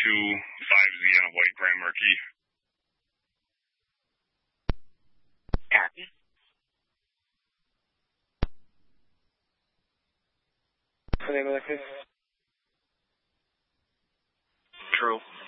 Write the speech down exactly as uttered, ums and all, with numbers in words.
two five Z on a white Grand Marquis. Copy. What's the name of that case? True.